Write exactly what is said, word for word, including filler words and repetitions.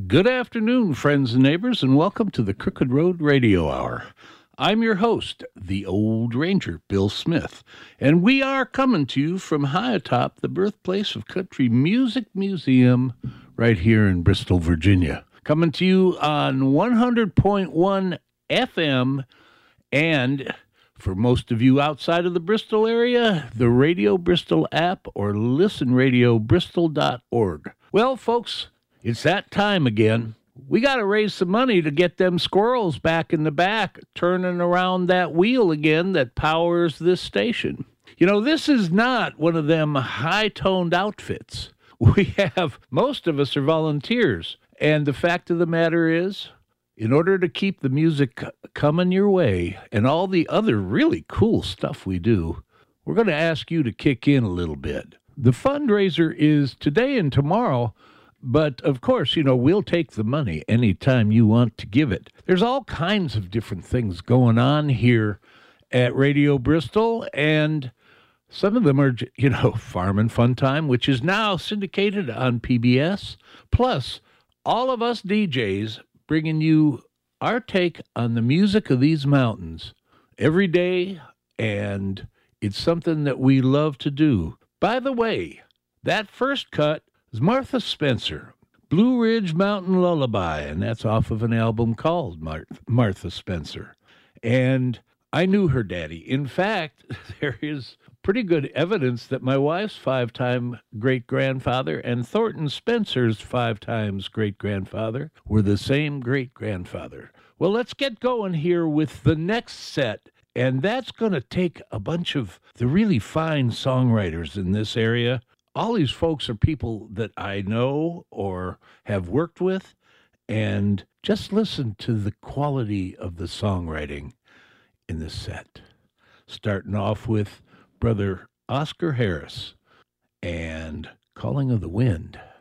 Good afternoon, friends and neighbors, and welcome to the Crooked Road Radio Hour. I'm your host, the Old Ranger, Bill Smith, and we are coming to you from high atop the birthplace of Country Music Museum right here in Bristol, Virginia. Coming to you on one hundred point one F M, and for most of you outside of the Bristol area, the Radio Bristol app or listen radio bristol dot org. Well, folks, it's that time again. We got to raise some money to get them squirrels back in the back, turning around that wheel again that powers this station. You know, this is not one of them high-toned outfits. We have, most of us are volunteers. And the fact of the matter is, in order to keep the music coming your way and all the other really cool stuff we do, we're going to ask you to kick in a little bit. The fundraiser is today and tomorrow. But, of course, you know, we'll take the money anytime you want to give it. There's all kinds of different things going on here at Radio Bristol, and some of them are, you know, Farm and Fun Time, which is now syndicated on P B S, plus all of us D Js bringing you our take on the music of these mountains every day, and it's something that we love to do. By the way, that first cut is Martha Spencer, Blue Ridge Mountain Lullaby, and that's off of an album called Mar- Martha Spencer. And I knew her daddy. In fact, there is pretty good evidence that my wife's five-time great-grandfather and Thornton Spencer's five times great-grandfather were the same great-grandfather. Well, let's get going here with the next set, and that's going to take a bunch of the really fine songwriters in this area. All these folks are people that I know or have worked with, and just listen to the quality of the songwriting in this set. Starting off with Brother Oscar Harris and Calling of the Wind.